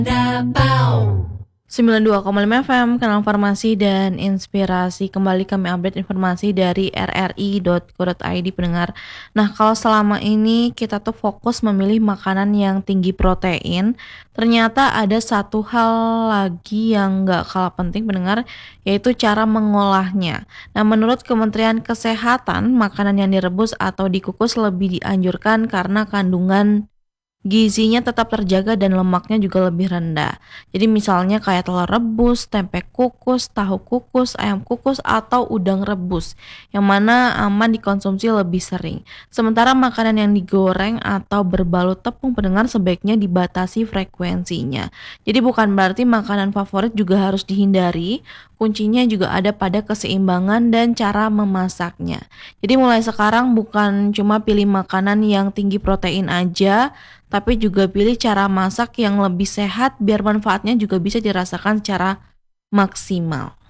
92,5 FM, Kanal Farmasi dan Inspirasi. Kembali kami update informasi dari rri.co.id pendengar. Nah, kalau selama ini kita tuh fokus memilih makanan yang tinggi protein, ternyata ada satu hal lagi yang gak kalah penting pendengar, yaitu cara mengolahnya. Nah, menurut Kementerian Kesehatan, makanan yang direbus atau dikukus lebih dianjurkan karena kandungan gizinya tetap terjaga dan lemaknya juga lebih rendah. Jadi misalnya kayak telur rebus, tempe kukus, tahu kukus, ayam kukus, atau udang rebus, yang mana aman dikonsumsi lebih sering. Sementara makanan yang digoreng atau berbalut tepung pendengar sebaiknya dibatasi frekuensinya. Jadi bukan berarti makanan favorit juga harus dihindari, kuncinya juga ada pada keseimbangan dan cara memasaknya. Jadi mulai sekarang bukan cuma pilih makanan yang tinggi protein aja, tapi juga pilih cara masak yang lebih sehat biar manfaatnya juga bisa dirasakan secara maksimal.